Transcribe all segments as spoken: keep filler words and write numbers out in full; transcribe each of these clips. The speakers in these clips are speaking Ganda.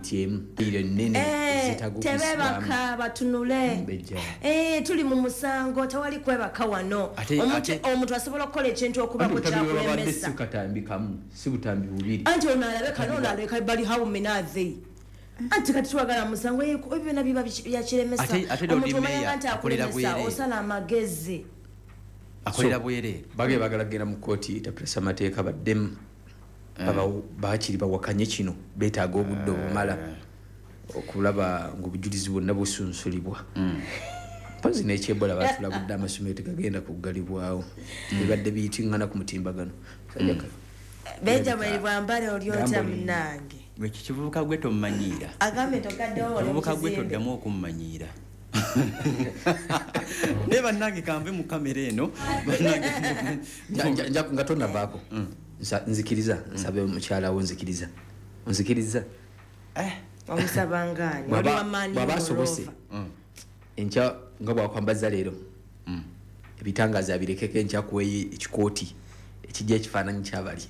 purity emu ile nene zitagukisa tebebaka batunule eh tuli mu musango tawali kwebaka wano omuntu omuntu asobola okukola ekintu okuba ko kyakulembesa sikatambikamu si butambi bubiri anti onalabe kanona aleka bali hawo menaze anti kati twagala musango ebyo nabiba byakiremesa omuntu omanya akolera bwere osala amagezi akolera bwere bage bagala gera mu koti tapresa mateeka baddemu baba baakiri bawakanye kino betaaga obudde obumala okulaba ngobujulizi bwonna busunsulibwa pazi n'ekyebola batulabudde amasomero tegagenda kugalibwawo ebadde biyitingana ku mutimbagano sajjaka beja bwe bwambale olyota munange bwe kivubuka gwe tomanyiira agambe tokaddewo kivubuka gwe toddamu okumanyiira neba nange kambe mu kamera eno nja nga tonavaako nzikiriza nsabe mukyala wo nzikiriza nzikiriza eh omusabangani wali wamani baba sobose encha nga bwakwambaza leero ebitangaza birekeke encha kuweyi ekikooti ekijja ekifaananyi kyabali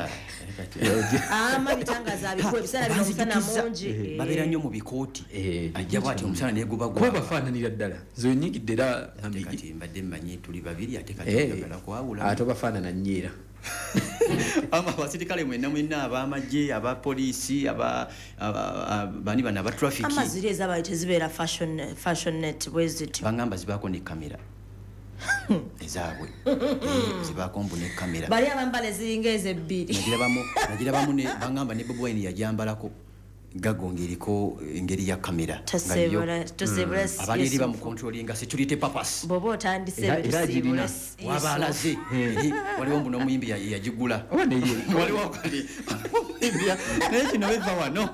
ama bitangaza abikuwe bisala bino musana mungi babera nnyo mu bikooti ajja bwati omusana neguba gwa bafaananira ddala zo nyingidde era kati mbadde mmanyi tuli babiri ate kati njagala kwawula ate bafaanana nnyo ama abasirikale mwenna mwenna ab'amagye abapoliisi aba bani bana aba traffic amaziri ezabayo tezibeera fashion fashion net bwezityo bangamba zibaako ne kamera ezaabwe zibaako mbu ne kamera bali abambala eziringa ezebbiri nagira bamu ne bangamba ne Bobi Wine yajambalako gagongeriko engeri ya kamera abali eri bamukontrolinga security purpose bobo otandise ebisibula wabalaze waliwo mbuno omuyimbi yagigula waliwo kali naye kino beva wano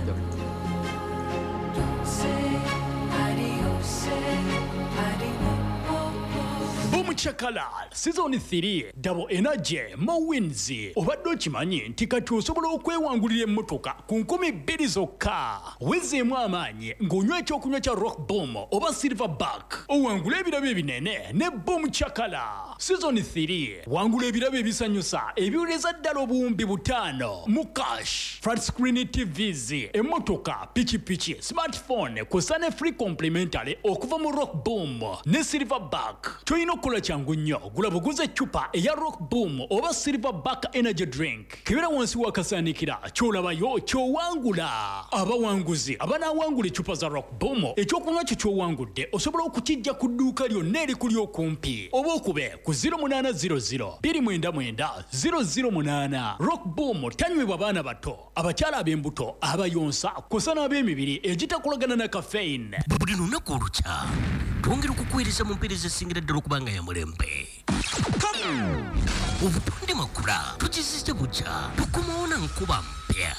Chakala season three double energy mo wins obadde okimanyi nti kati osobola okwewangulira emmotoka ku nkumi bbiri zokka wezeemu amaanyi ng'onywa ekyokunywa kya rock boom oba silverback owangula ebirabo ebinene ne boom chakala season three wangula ebirabo ebisanyusa ebiwuleza ddala obuwumbi butaano mu cash flat screen tvs emmotoka pikipiki smartphone kw'ossa ne free complimentary okuva mu rock boom ne silverback kyolina okukola kyangu nnyo gula buguze eccupa eya rock boom oba silverback energy drink kibera wansi wakasaanikira kyolabayo kyowangula abawanguzi abanaawangula eccupa za rock boom ekyokunywa kyo kyowangudde osobola okukijja ku dduuka lyonna erikuli okumpi oba okube ku zero eight zero zero two nine nine zero zero eight rock boom tanywebwa baana bato abakyala ab'embuto abayonsa kw'ossa n'ab'emibiri egitakolagana na caffeine buli lunaku olukya twongera okukuweereza mu mpeereza esingira ddala okubanga ya mulembe obutonde makula tukizizza bukya tukomawo na nkuba mpya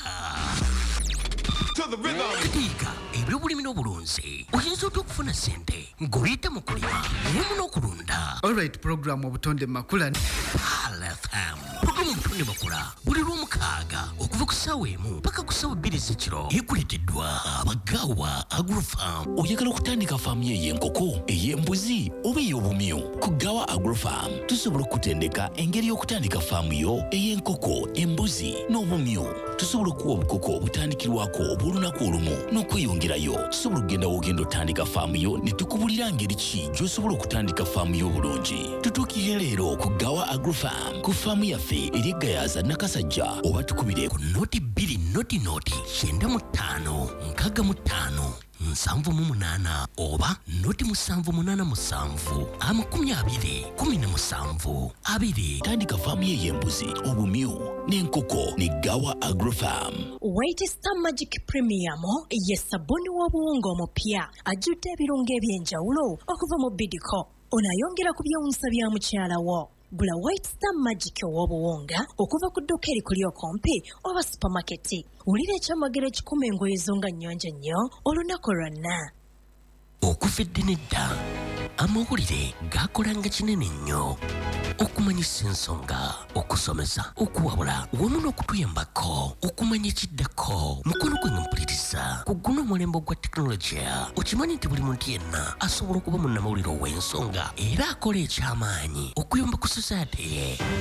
katiika ebyobulimi n'obulunzi oyinza otya okufuna ssente ng'oyita mu kulima wamu n'okulunda alright program obutonde makula alfm programu obutonde makula buli lw'omukaaga okuva ku ssaawa emu paka ku ssaawa bbiri z'ekiro ekuleteddwa abagaawa agrofam oyagala okutandika faamu yo ey'enkoko ey'embuzi oba ey'obumyu ku gaawa agrofam tusobola okutendeka engeri y'okutandika faamu yo ey'enkoko embuzi n'obumyu tusobola okuwa obukoko obutandikirwako obw'olunaku olumu n'okweyongerayo tusobola okugenda w'ogenda otandika faamu yo ne tukubulira ngeri ki gy'osobola okutandika faamu yo obulungi tutuukire leero ku gaawa agrofam ku faamu yaffe eri egayaza nakasajja oba tukubire ku noti bbiri noti noti kyenda mu ttaano nkaaga mu ttaano nsanvu mu munaana oba noti musanvu munaana musanvu amakumi abiri kumi na musanvu abiri tandika faamu ye y'embuzi obumyu n'enkoko ne gaawa agrofam. White Star Magic Premium ye sabuni w'obuwunga omupya ajjudde ebirungo eby'enjawulo okuva mu bidiko onayongera ku byewunsa bya mukyala wo. Gula White Star Magic w'obuwunga okuva ku dduuka erikuli okumpi oba supermarket. Wulira ekyamagero ekikuma engoye zo nga nnyonjo nnyo olunaku lwonna. Okuva eddene dda amawulire gaakolanga kinene nnyo okumanyisa ensonga okusomesa okuwabula wamu n'okutuyambako okumanya ekiddako mukono gwe nga mpuliriza ku guno omulembe gwa tekinologiya okimanyi nti buli muntu yenna asobola okuba munnamawulire ow'ensonga era akola eky'amaanyi okuyamba ku society ye.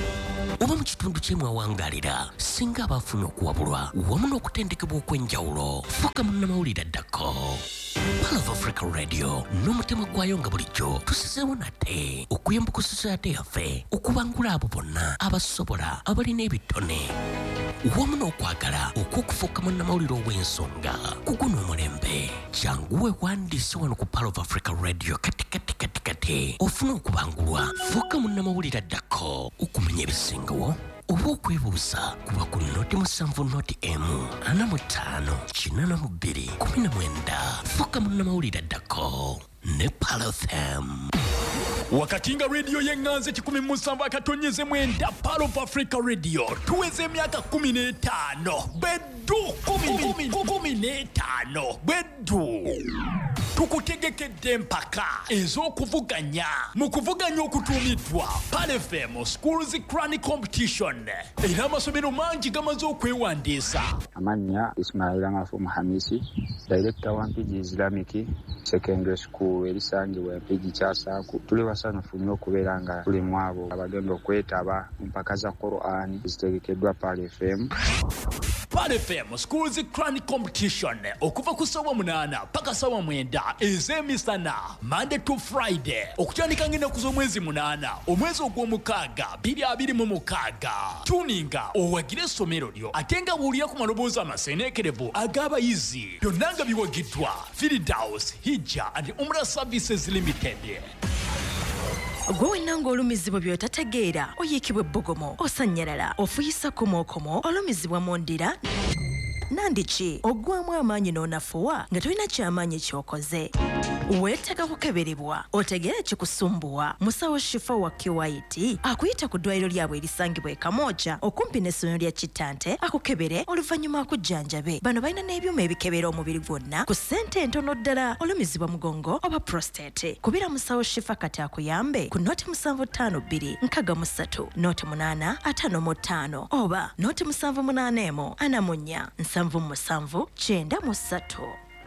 oba mu kitundu kyemwawangalira singa abafuna okuwabulwa wamu n'okutendekebwa okw'enjawulo fuuka munnamawulire addako. Pal of Africa Radio n'omutima gwayo nga bulijjo tusizeewo nate okuyamba ku society yaffe okubangula abo bonna abasobola abalina ebitone wamu n'okwagala okw'okufuuka munnamawulire ow'ensonga kuguna omulembe. Jangu weewandiise wano ku Pal of Africa Radio kati kati kati kati ofuna okubangulwa fuuka munnamawulire addako okumanya ebisingawo oba okwebuuza kuba ku noti musanvu noti emu ana mu ttaano kinaana mu bbiri kumi na mwenda fuuka munnamawulire addako ne Pal F M. Wakati nga radio yenganze kikumi musanvu akatonyeze mwenda Pal of Africa Radio tuweze emyaka kumi n'etaano beddu kumi kumi n'etaano beddu tukutegekedde mpaka ez'okuvuganya mu kuvuganya okutuumiddwa Pal F M Schools Crown Competition era amasomero mangi gamaze okwewandiisa. Amannya Ismail Amafu Muhamisi, Director wa Mpigi Islamic Secondary School erisangibwa Mpigi Kyasaku. Tuli basanyufu nnyo okubeera nga tuli mu abo abagenda okwetaba mu mpaka za Quran ezitegekeddwa Pal F M. Pal F M Schools Crown Competition okuva ku ssaawa munaana paka ssaawa mwenda ez'emisana Monday to Friday okutandika ng'ennaku z'omwezi munaana omwezi ogw'omukaaga bbiri abiri mu mukaaga. Tuninga owagire essomero lyo ate nga buulira ku maloboozi amaseeneekerevu ag'abayizi byonna nga biwagiddwa Firdaus Hijja and Umrah Services Limited. Gwe wenna ng'olumizibwa by'otategeera oyiikibwa ebbugumu osanyalala ofuyisa komookomo olumizibwa mu ndira nandiki oggwamu amaanyi n'onafuwa nga tolina kyamaanyi ky'okoze. Weetaaga kukeberebwa otegeere kikusumbuwa. Musawo Shifa wa Kiwaiti akuyita ku ddwaliro lyabwe erisangibwa e Kamooja okumpi n'essomero lya Kitante akukebere oluvannyuma akujjanjabe. Bano balina n'ebyuma ebikebera omubiri gwonna ku ssente entono ddala olumizibwa mugongo oba prostate. Kubira Musawo Shifa kati akuyambe ku noti musanvu ttaano bbiri nkaaga mu ssatu noti munaana ataano mu ttaano oba noti musanvu munaana emu ana mu nnya nsanvu mu musanvu kyenda mu ssatu.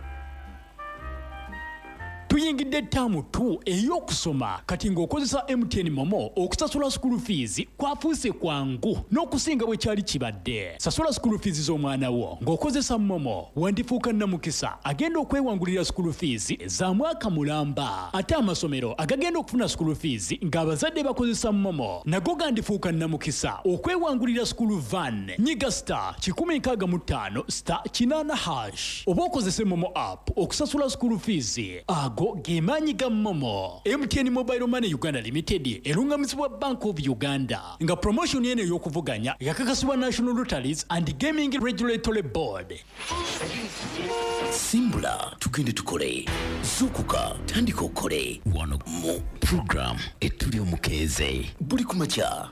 Tuyingidde ttaamu tu ey'okusoma kati ng'okozesa M T N Momo okusasula school fees kwafuuse kwangu n'okusinga bwe kyali kibadde. Sasula school fees z'omwana wo ng'okozesa Momo wandifuuka nnamukisa agenda okwewangulira school fees za mwaka mulamba. Ate amasomero agagenda okufuna school fees ng'abazadde bakozesa Momo nago gandifuuka nnamukisa okwewangulira school van. Nyiga star kikumi nkaaga mu ttaano star kinaana hash oba okozese Momo app okusasula school fees. Ago gemaanyi ga Momo. M T N Mobile Money Uganda Limited erungamizibwa Bank of Uganda nga promotion yene ey'okuvuganya yakakasibwa National Lotteries and Gaming Regulatory Board. Simbula tugende tukole zukuka tandika okole wano mu program etuli omukeeze buli kumakya.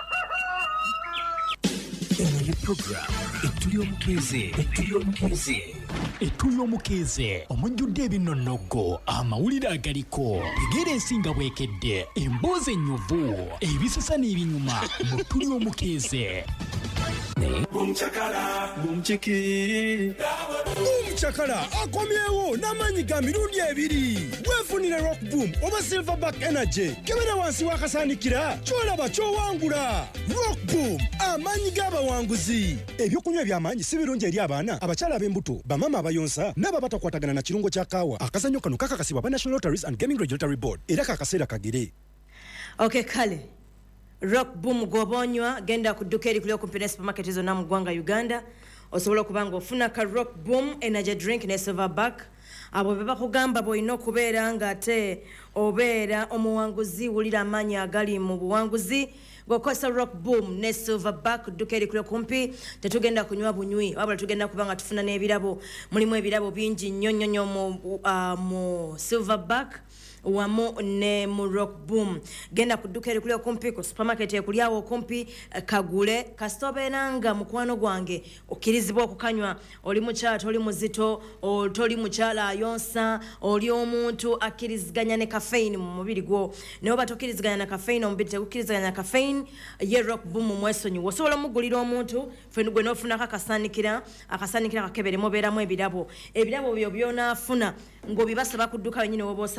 Eno ye program etuli omukeeze etuli omukeeze etuli omukeeze omujjudde ebinonnogo amawulire agaliko tegeera ensinga bwekedde emboozi ennyuvu ebisesa n'ebinyuma mu tuli omukeeze. Bumchakala bumchiki Bumchakala akomyewo n'amaanyi ga mirundi ebiri. Weefunire Rock Boom oba Silverback Energy kebera wansi wakasaanikira kyolaba kyowangula. Rock Boom amaanyi g'abawanguzi. Ebyokunywa eby'amaanyi si birungi eri abaana abakyala ab'embuto bamama abayonsa n'abo batakwatagana na kirungo kya kaawa. Akazannyo kano kakakasibwa ba National Lotteries and Gaming Regulatory Board era kakaseera kagere. Okay kale Rock Boom gobonywa genda ku dduka eri kuli okumpi ne supermarket zonna mu ggwanga Uganda osobola okubanga ofuna ka Rock Boom energy drink ne Silverback. Abo beba kugamba boyino kubeera nga ate obeera omuwanguzi wulira amaanyi agali mu buwanguzi gokosa Rock Boom ne Silverback dduka eri kuli okumpi. Tetugenda kunywa bunywi wabula tugenda kubanga tufuna n'ebirabo mulimu ebirabo bingi nnyo nnyo nnyo mu, uh, mu Silverback wamu ne mu Rock Boom. Genda kudduka eri kuli okumpi ku supermarket ekulyawo okumpi kagule kasitobenanga mukwano gwange okkirizibwa okukanywa. Oli mukyala oli muzito toli mukyala ayonsa oli omuntu akkiriziganya ne caffeine mu mubiri gwo naye oba tokkiriziganya na caffeine omubiri tegukkiriziganya na caffeine ye Rock Boom mwesonyi osobola omugulira omuntu fe gwe n'ofunako akasaanikira akasaanikira kakeberemu obeeramu ebirabo ebirabo byo byonaafuna ng'obibasaba ku dduka wenyini wobeera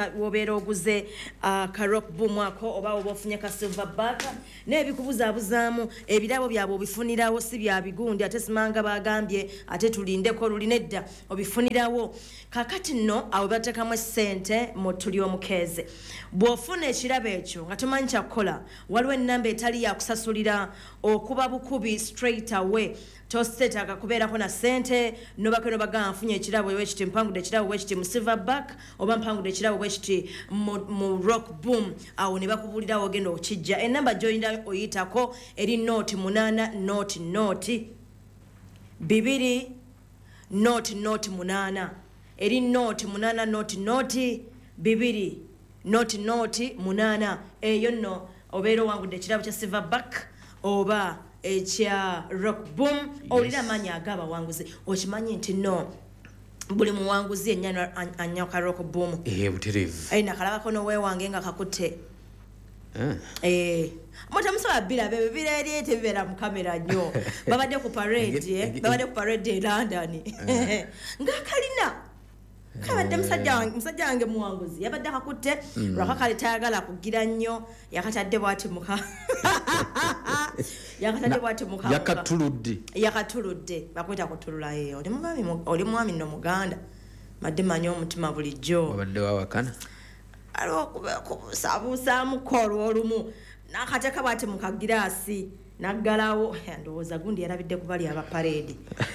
obeera oguze uh, ka rock boom ako oba oba ofunye ka silverback n'ebikubuzabuzaamu ebirabo byabwe obifunirawo si bya bigundi ate simanga bagambye ate tulindeko lulinedda obifunirawo kakati nno awo bateekamu ssente mu tuli omukeeze bw'ofuna ekirabo ekyo nga tomanyi kyakukola waliwo ennamba etali yakusasulira okuba bukubi straight away toseetaaga kubeerako na ssente nobakeno bagamba nfunye ekirabo ewekiti mpangudde ekirabo wekiti mu silverback oba mpangudde ekirabo wekiti mu, mu rock boom awo ne bakubulirawo ogenda okijja ennamba gy'oyinda oyitako eri nooti munaana nooti nooti bibiri nooti nooti munaana eri nooti munaana nooti nooti bibiri nooti nooti munaana eyo nno obeera owangudde ekirabo kya silverback oba ekya rock boom yes. Olira amaanyi ag'abawanguzi okimanyi nti no buli muwanguzi yennyana anyoka rock boom eh buterevu aina kalabako no wewange nga kakutte eh eh mota musaba bila bebe bila eri tebera mu kamera nnyo babadde ku parade eh babadde ku parade e London nga kalina kabadde musajja wange musajja wange muwanguzi yabadde akakutte mm. Lwakakale tayagala kugira nnyo yakatadde bwati muka yakatadde bwati muka yakatuludde yakatuludde bakwita kutulula eyo oli mwami oli mwami no muganda madde manyo omutima bulijjo wabadde wawakana alo kubusabusa mukolo olumu nakateka bwati muka girasi naggalawo ndowooza gundi yarabidde ku bali aba parade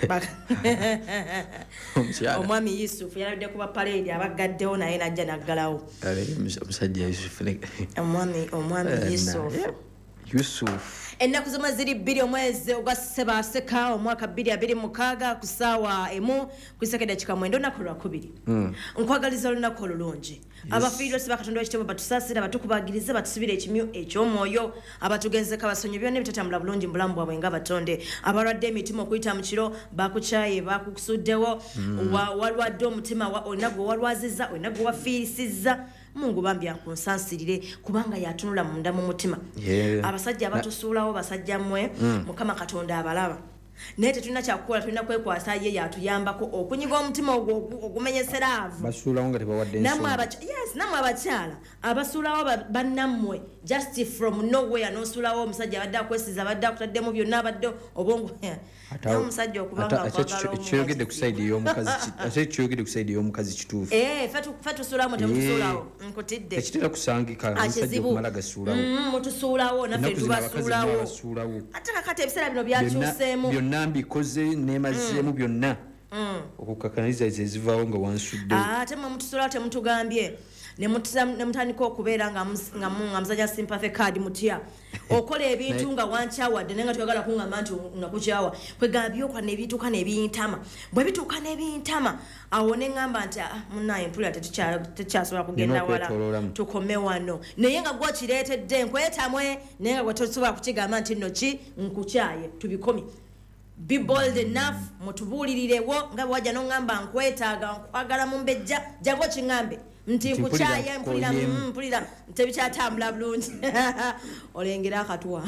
omwami Yusuf yarabidde ku ba parade abagaddewo naye najja naggalawo omusajja Yusuf omwami omwami Yusuf Yusuf ennaku zomwe ziri bbiri omwezi ogwa Ssebaseka omwaka bbiri abiri mukaaga ku ssaawa emu ku isekedde kikamwendo olunaku lwakubiri mm. Nkwagaliza olunaku olulungi yes. Abafiirwa si bakatonda w'ekitabo batusaasira batukubagirize batusibira ekimyu eky'omwoyo abatugenzeka basonyi byonna ebitatambula bulungi mu bulamu bwabwe nga batonde abalwadde emitima okuyita mu kiro bakukyaye bakukusuddewo mm. walwadde omutima olina gwe walwazizza olina gwe wafiirisizza Mungu bambi akunsansirire kubanga yatunula munda mu mutima yeah. Abasajja abatusuulawo basajja mmwe mm. Mukama Katonda abalaba naye tetulina kyakukola tulina kwekwasa ye yatuyambako okunyiga omutima ogumenyesera avu basuulawo nga tebawadde namwe yes namwe abakyala abasuulawo bannammwe just from nowhere nosuulawo omusajja abadde akwesiza abadde akutaddemu byonna abadde obongo omusajja okubanga akwagala kyogedde ku side y'omukazi ate kyogedde ku side y'omukazi kituufu eh fatu suulawo temusuulawo nkutidde ekitera kusangika omusajja okumala gasuulawo mutusuulawo naffe tubasuulawo ate kakati ebiseera bino byakyuseemu nambikoze nemazeemu byonna okukakaniriza ezivaawo nga wansudde ate mwe mutusulawo temutugambye nemutandika okubeera nga muzanya sympathy card mutya okola ebintu nga wankyawadde naye nga tuyagala kuŋŋamba nti nga kukyawa kwegambye okwa nebituuka nebintama bwe bituuka nebintama awo ne ŋŋamba nti munnaye mpulira tekyasobola kugenda wala tukome wano naye nga gwokireetedde nkwetamwe naye nga gwe tosobola kukigamba nti nno ki nkukyaye tubikomye be bold enough mutubuulirirewo nga bwajja n'oŋŋamba nkwetaaga nkwagala mu mbejja jabo kiŋŋambe nti nkukyaye mpulira mpulira tebikyatambula bulungi olengera akatwa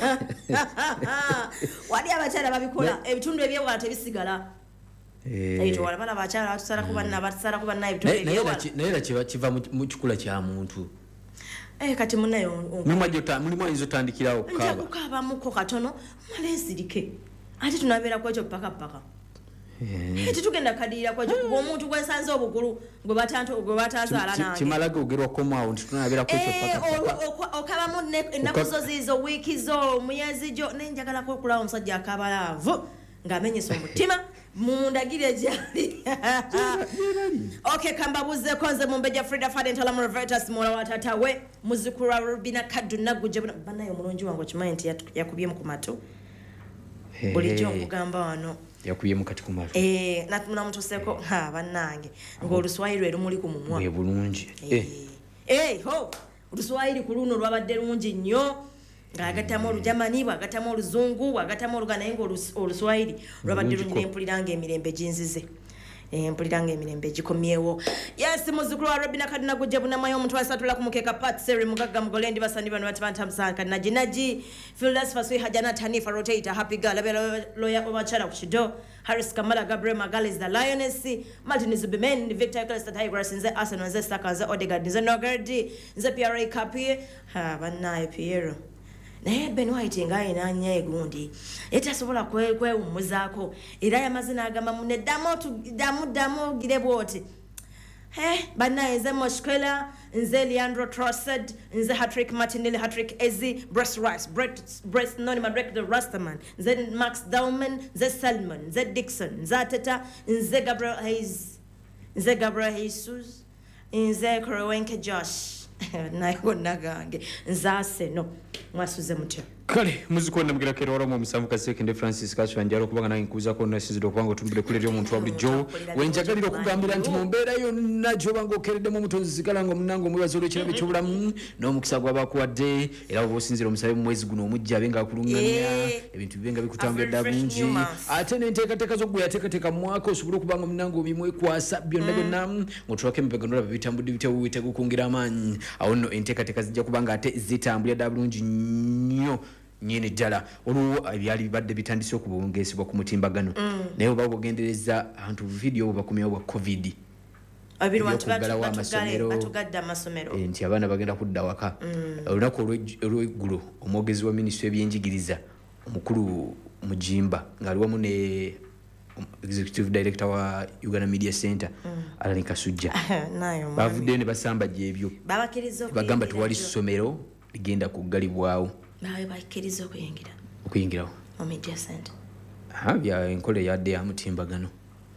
wali abakyala babikola ebitundu ebyewala tebisigala eyo wala bala abakyala batusala ku banna batusala ku banna ebitundu ebyewala naye era kiva mu kikula kya muntu eh kati munayo mulimu ayinza otandikirawo okukaaba nja kukaabamuko katono malenzirike ate tunabeera kwekyo paka paka eh tugenda kadira kwekyo kuba omuntu gwesanze obukulu gwe batanto gwe batazaala nange kimalaga ogerwa komawo nti tunabeera kwekyo paka paka okabamu ennaku zo zizo wiiki zo muyezi jo nenjagala kwekulawo omusajja akabalaavu ng'amenyesa omutima mundagire gyali okay kambabuze konze mumbeja Frida Fadden Talamu Revertus mola watata we muzikura Rubina Kaddu naguje banayo mulungi wangu kimanyi nti yakubye mu kumatu bulijjo nkugamba wano yakubye mu kati kumatu eh natumuna mutuseko ha bannange ng'oluswayiri lwe lumuli ku mumwa bwe bulungi eh eh ho oluswayiri ku luno lwabadde lungi nnyo ng'agatamu olujamani bw'agatamu oluzungu bw'agatamu oluganda naye ng'oluswayiri lwabadde lungi n'empulira ng'emirembe ginzize mpulira ng'emirembe gikomyewo. Yes, muzzukulu wa Robina Kaduna gujja bunamayo omuntu asatula ku mukeeka Pat Seri mugagga mugolendi basandi bano batibanta msanka naji naji Phyllis Faswi Hajana Tanifa Rotator Happy Girl abera lawyer Omachara Kushido Harris Kamala Gabriel Magalis the Lioness Martin Zubimen Victor Calista Tigers nze Arsenal nze Saka nze Odegaard nze Nogardi nze P R A Kapi ha banaye Piero naye Ben White ngaye nanya egundi etasobola kwe kwe umuzaako era yamazina agamba mune damo tu damu damu gireboti eh banaye nze Moshkela nze Leandro Trossard nze Patrick Martinelli Patrick Ezi Bruce Rice Brett Brett Nonima Drake the Rastaman nze Max Dauman nze Salmon nze Dixon nze Teta nze Gabriel Hayes nze Gabriel Jesus nze Kroenke Josh naye nagange nze Arsenal mwasuze mutyo kale muzikona mugira kero waro mu musamu kasekende Francis Kachwanjaro kubanga nayo nkuza ko nasizido kubanga tumbire kule ryo muntu wa bulijjo wenjagalira okugambira nti mumbera yo najo bango kerede mu mutonzi zikala ngo munango mwibazo lyo kirabe cyobulamu no mukisa gwa bakuwadde era obosinzira omusabe mu mwezi guno omujja benga kulunganya ebintu bibenga bikutambira bungi ate nenteka teka zo guya teka teka mwako osubula kubanga munango bimwe kwasa byonna byonna ngotwake mpeganura babitambudde bitewu bitego kungira amanyi awono enteka teka zijja kubanga ate zitambulira bulungi nnyo nyene jala olwo ebyali bibadde bitandise okubongesebwa ku mutimbagano naye babogendereza abantu video bakumya wa covid abiri wantu batugadde amasomero nti abaana bagenda kudda waka olunaku olw'eggulo omwogezi wa minisitule y'ebyenjigiriza omukulu Mujimba ng'ali wamu ne executive director wa Uganda Media Center Alani Kasujja bavudde ne basamba gyebyo bagamba tuwali ssomero ligenda kugalibwawo bawe bakiriza okuyingira okuyingirawo mu Media Center ha bya enkole yadde ya mutimbagano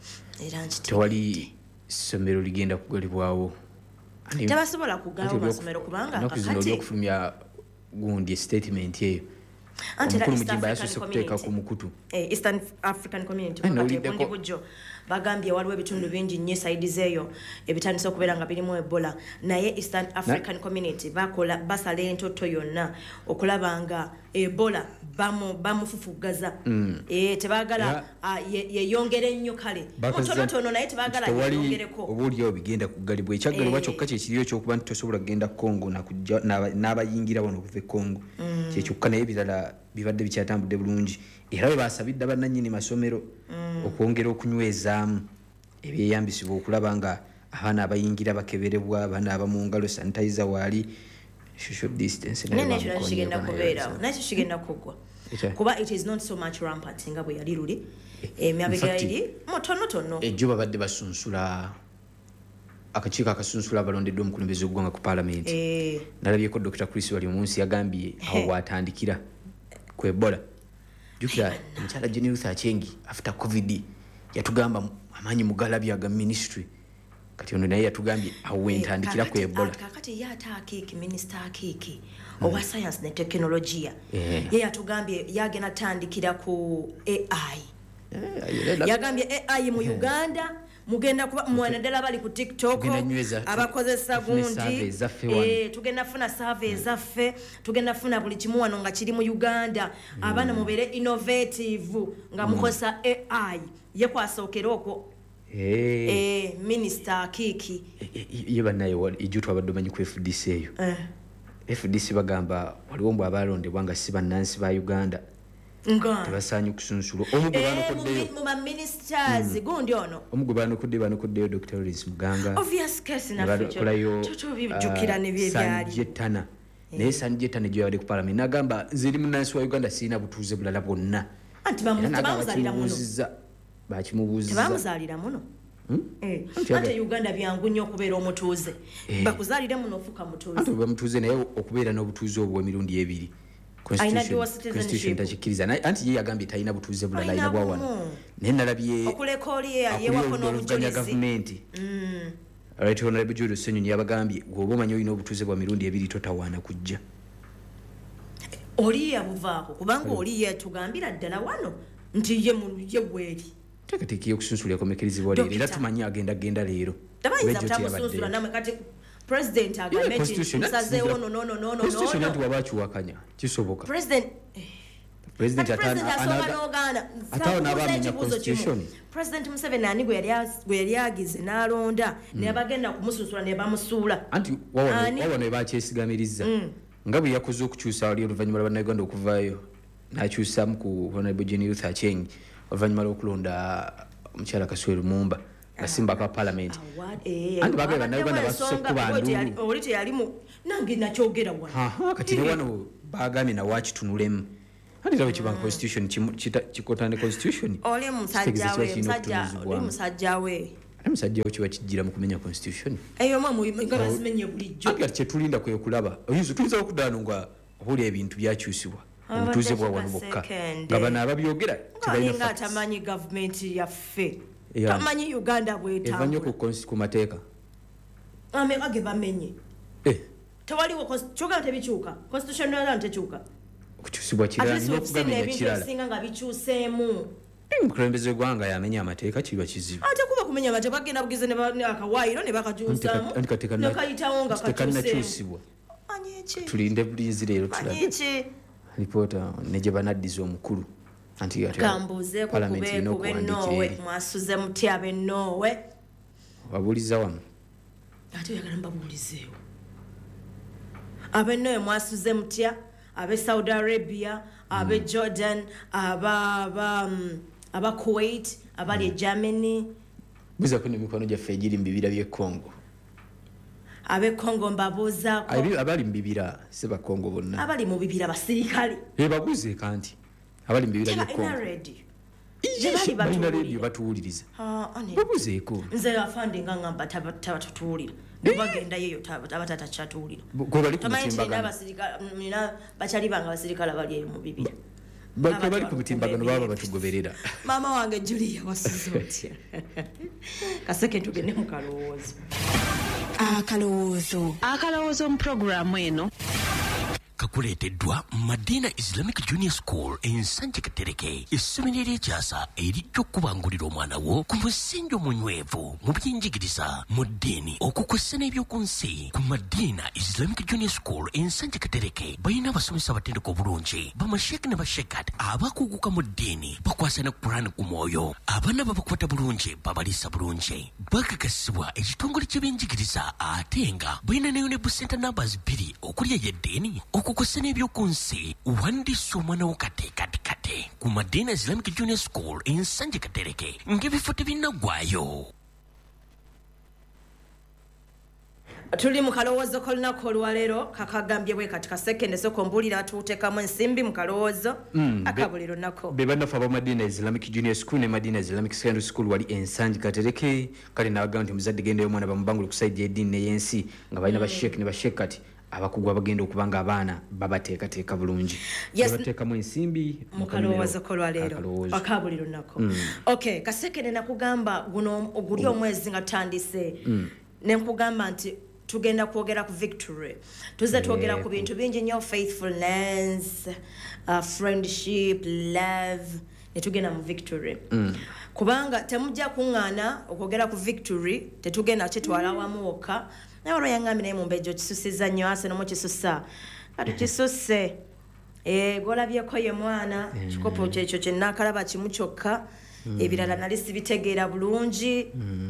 era nti tewali ssomero ligenda kugalibwawo tebasobola kugawo masomero kubanga kakati okufulumya gundi statement eyo omukulu Mujimba yasose kuteeka ku mukutu Eastern African Community bakati bujjo bagambye waliwo ebitundu bingi nnyo side zeyo ebitandise okubeera nga birimu Ebola naye Eastern African Community bakola basala entoto yonna okulaba nga Ebola bamu bamufufugaza eh tebagala yeyongere nnyo kale mutonotono naye tebagala yeyongereko obulyo bigenda kugalibwa ekyagalibwa kyokka kye kiriyo kyokuba ntosobola kugenda Congo nakujja n'abayingira wano okuva Congo kye kyokka naye birala bibadde bikyatambudde bulungi era bwe basabidde abannannyini masomero okwongera okunywezaamu ebyeyambisibwa okulaba nga abaana abayingira bakeberebwa abaana abamu ngalo sanitizer waali social distance nakyo kigenda kubeerawo nakyo kigenda kugwa kuba it is not so much rampant nga bwe yali luli emyabega iri mutonotono ejjo babadde basunsula akakiiko akasunsula abalondeddwa omukulembeze w'eggwanga ku parliament nalabyeko Dr Chris wali omunsi yagambye awo watandikira ku Ebola jukira omukyala Jenny Ruth Achengi after covid yatugamba amanyi mugalabya ga ministry kati ono naye yatugambye awo entandikira ku Ebola kakati yata akiki minister akiki owa science ne technology ye yatugambye yagena tandikira ku A I yagambye A I mu Uganda mugenda kuba mwanadala bali ku TikTok abakozesa gundi eh tugenda funa survey zaffe tugenda funa buli kimu wano nga kiri mu Uganda abana mubere innovative nga mukosa A I ye kwasookera okwo eh minister Kiki ye banayo ijutwa badomanyi ku F D C eyo F D C bagamba waliwo mbu abalondebwa nga si bannansi ba Uganda nga tebasanyu kusunsula omugwe bano koddeyo mu ma ministers gundi ono omugwe bano kodde bano koddeyo Doctor Lawrence Muganga obvious case na future toto bijukira ne byebyali jetana ne sanjetana gyo yali ku parliament nagamba ziri munansi wa Uganda sina butuze bulala bonna anti bamuzalira muno bakimubuuza bamuzalira muno eh ate Uganda byangu nnyo okubeera omutuuze bakuzalire muno ofuka mutuuze ate bamutuuze naye okubeera n'obutuuze obwo emirundi ebiri Constitution takikiriza naye anti ye yagambye talina butuuze bulala ina bwa wano naye nalabye okulekoli ye wako n'obujulizi government right honorable Julius Senyonyi yabagambye gwoba omanyi olina obutuuze bwa mirundi ebiri totawaana kujja oli yabuvaako kubanga oli yatugambira ddala wano nti ye mu ye bweri tekateki okusunsulya komekerizibwa leero era tumanyi agenda genda leero tabayinza kutamusunsula namwe kati president agameti musazeewo no no no no no constitution nti wabakiwakanya kisoboka president president atawo n'abamenya constitution. President Museveni ani gwe yali agize n'alonda ne bagenda kumususula ne bamusuula anti wawo ne bakyesigamiriza nga bwe yakoze okukyusa wali oluvannyuma lwa bannayuganda okuvaayo n'akyusamu ku Honorable Jane Ruth Aceng oluvannyuma lw'okulonda omukyala Kaswero Mumba Simba ka parliament anti bagaba bannayuganda basuse kubandulu oli teyalimu nange nakyogera wano aha kati ne wano bagamye na wakitunulemu anti laba kibanga constitution kikotane constitution oli musajja we musajja oli musajja we ali musajja we kiba kijjira mu kumenya constitution eyo mwa nga basimenye bulijjo anti kati tulinda kwe kulaba oyinza tuliza okudaanunga huli ebintu byakyusibwa obutuuze bwa wano bokka nga bano ababyogera tebalina facts tamanyi government yaffe tamanyi Uganda bwetambula evanyo ku ku mateeka ame age bamenye eh tewaliwo choga tebichuka constitution yala ntechuka okukyusibwa kirala n'okugamenya kirala singa nga bikyuseemu omukulembeze gwanga yamenya amateeka kiba kizibu ate kuba kumenya amateeka bagenda bugize ne akawaayiro ne bakakyusaamu ne kayitawo nga kakyuseemu anyeki tulinde bulinzi leero tulabe anyeki reporter ne gye banaddiza omukulu anti kambuze ku kube kube nowe mwasuze mutya be nowe wabuliza wamu ate yakala mbabulizeewo abe nowe mwasuze mutya abe Saudi Arabia abe Jordan aba aba aba Kuwait abali Germany buza kuno mikono gyaffe egiri mu bibira by'e Congo abe Congo mbabuza ko abali mu bibira se ba Congo bonna abali mu bibira basirikali e babuze kanti abali mu bibira by'e Congo jebali batuwuliriza batuwuliriza babuzeeko nze afande nga ngamba tabatuwulira bagenda yeyo tabatata chatulira gwe bali kumutimbagano abasirikali bachali banga abasirikali bali mu bibira bako bali kumutimbagano baba batugoberera mama wange Julia wasizoti kaseke tugende mu kalowoozo akalowoozo akalowoozo mu programu eno kakuleeteddwa Madina Islamic Junior School ensanje Katereke essomero ery'ekyasa erijja okubangulira omwana wo ku musingi omunywevu mu by'enjigiriza mu ddiini okukwessa n'ebyoku nsi ku Madina Islamic Junior School ensanje Katereke balina abasomesa abatendeka obulungi bamasheki ne bashekat abakuguka mu ddiini bakwasa ne Qur'an ku mwoyo abaana babakwata bulungi babaliisa bulungi bakakasibwa ekitongole ky'ebyenjigiriza ate nga balina ne Unable Center numbers bbiri okuli ey'eddiini okukwasa n'ebyoku nsi wandiisa omwana wo kate kate kate ku Madina Islamic Junior School ensanje Katereke ng'ebifo tebinnagwayo. tuli mu kalowoozo k'olunaku olwaleero kakagambye bwe kati kasekende soko mbulira atuteekamu ensimbi mu kalowoozo akabuli lunaku be banafu aba Madina Islamic Junior School ne Madina Islamic Secondary School wali ensanje Katereke kale n'abagamba nti muzadde gendeyo omwana bamubangule ku side y'eddiini n'ey'ensi nga balina basheki ne bashekati abakugwa bagenda okubanga abaana babateekateeka bulungi babateekamu ensimbi mu kalowoozo k'olwaleero akabuli lunaku okay kasekende nakugamba guno oguli omwezi nga tutandise ne nkugamba nti tugenda kwogera ku victory tuze twogera ku bintu bingi nnyo faithfulness uh, friendship love ne tugenda mu victory mm. kubanga temujja kuŋŋaana okwogera ku victory tetugenda kitwala wamu wokka naye olwo yaŋŋambye naye mumbejo kisusiza nnyo ase nomu kisusa kati kisuse eh, gwolabyeko ye mwana kikopo kyekyo kyennakalaba kimu kyokka ebirala nali sibitegeera bulungi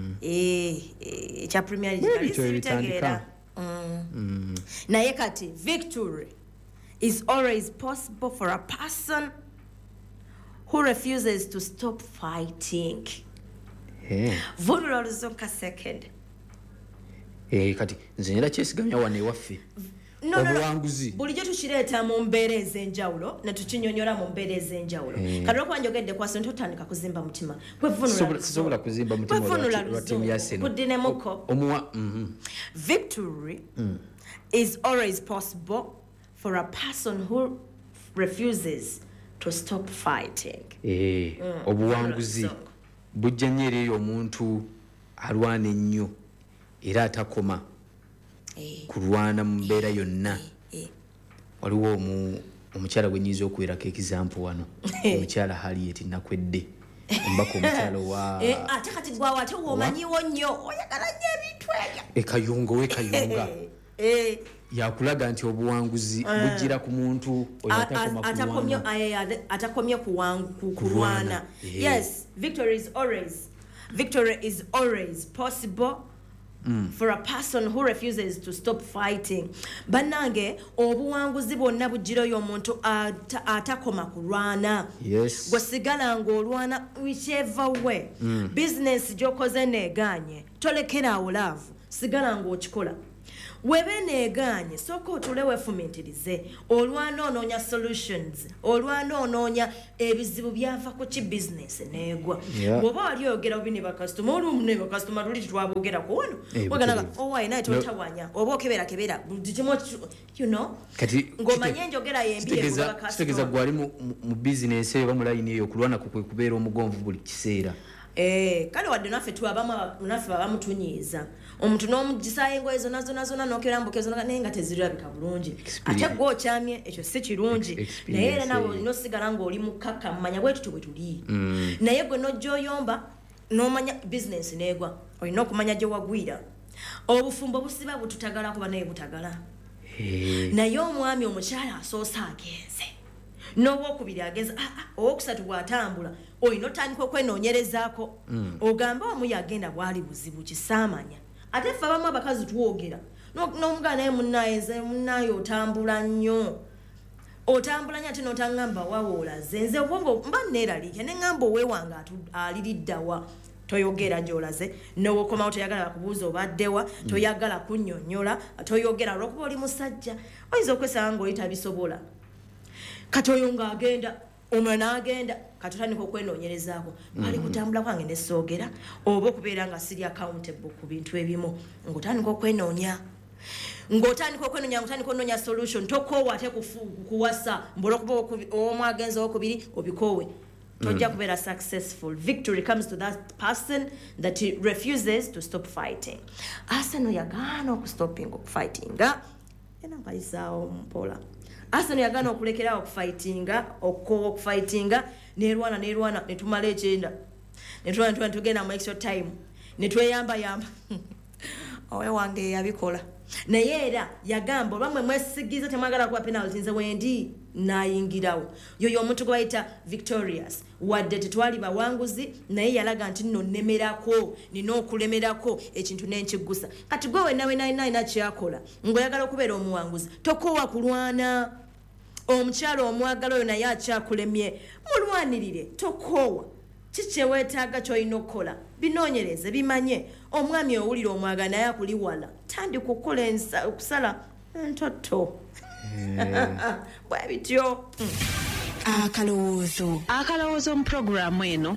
ekya premier league nali sibitegeera naye kati victory is always possible for a person who refuses to stop fighting. Vunula oluzonka second eh kati nze nyera kyesigamya wane ewaffe obuwanguzi bulijjo tukireeta mu mbeera ez'enjawulo ne tukinyonyola mu mbeera ez'enjawulo kati olwokuba njogedde kwasa ntotandika kuzimba mutima kwevunusobola kuzimba mutima lwa tiimu ya Arsenal buddinemuko omuwa victory is always possible for a person who refuses to stop fighting. eh obuwanguzi bujja nnyo eri omuntu alwana ennyo era atakoma kulwana mu mbeera yonna waliwo omukyala gwe nyiza okuwerako example wano omukyala Harriet Nakwedde mbako omukyala wa ate kati gwawo ate womanyiwo nnyo oyagala nnyo ebintu ebyo ekayungo we kayunga yakulaga nti obuwanguzi uh, bujira ku muntu atakomye atakomye kulwana. Yes, victory is always victory is always possible. Mm. For a person who refuses to stop fighting. Banange obuwanguzi bonna bujiro y'omuntu atakoma kulwana. Yes. Gwasigala ng'olwana whichever way. Mm. Business gyokoze neganye. Tolekera olavu. Sigala ng'okikola. Webe neganye soko otule wefumitirize. Olwana onoonya solutions. Olwana onoonya ebizibu byava ku ki business negwa. Bw'oba wali oyogera bini ba customer olumu ne ba customer luli twabogera ku ono. Waganaga owa ina totawanya. Oba okebera kebera. You know? Kati ngomanye njogera yembi ye ba customer. Sitegeza gwali mu business eyo bamu line eyo kulwana ku kubeera omugonvu buli kiseera. Eh, kale wadde naffe tuabamu naffe bamutunyiza. Omuntu n'omugisa engo ezo nazo nazo nanokera mbukezo nenga tezirabika bulungi. Ate gwo kyamye ekyo si kirungi. Naye era nabo no sigala ngo oli mukaka mmanya bwetu tubwe tuli. Mm. Naye gwe nojjo yomba n'omanya business negwa. Olina okumanya gye wagwira. Obufumbo busiba bututagala kuba naye butagala. Hey. Naye omwami omukyala asoosa agenze. N'owokubiri agenza owokusatu bw'atambula oyina otandika okwenoonyerezaako. Mm. Ogamba omu yagenda bwali buzibu kisaamanya. Ate ffe abamu abakazi tuwogera n'omugala naye munnaye munnaye otambula nnyo otambula nnyo ate n'otangamba wawoola zenze obwongo mba neeraliike ne ŋŋamba oweewange aliriddawa toyogera gy'olaze n'owokomawo toyagala bakubuuza obaddewa toyagala kunnyonnyola toyogera olw'okuba oli musajja oyinza okwesanga ng'oli tabisobola kati oyo ng'agenda omwe n'agenda kati otandika okwenoonyerezaako bali kutambula kwange ne soogera oba okubeera nga siri accountable ku bintu ebimu ng'otandika okwenoonya ng'otandika okwenoonya ng'otandika onoonya solution tokoowa ate kuwasa mbulwokuba omu agenza okubiri obikoowe tojja kubeera successful. Victory comes to that person that he refuses to stop fighting. Asano yagaana okustopping okufightinga ena mpayisaawo mpola. Asano yagana okulekera okufightinga okko okufightinga nerwana nerwana netumala ekyenda netwana twana tugenda mu extra time netweyamba yamba owe wange yabikola naye era yagamba bamwe mwesigiza temwagala kuba penalty nze wendi nayingirawo yoyo omuntu gwe bayita victorious wadde tetwali bawanguzi naye yalaga nti nno nemerako nina okulemerako ekintu n'enkigusa kati gwe we nawe naye naye nakyakola ng'oyagala okubeera omuwanguzi tokoowa kulwana omukyalo omwagala oyo naye akyakulemye mulwanirire tokoowa kikyeweetaaga ky'olina okukola binoonyereze bimanye omwami owulira omwaga naye akuli wala tandika okukola okusala entotto bwe bityo akalowoozo akalowoozo mu puroguramu eno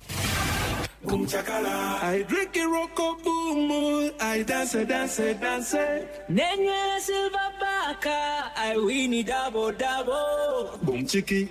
I drink a rock boom, I dance, dance, dance. Nenye silver baka, I win it double double. Boom chiki,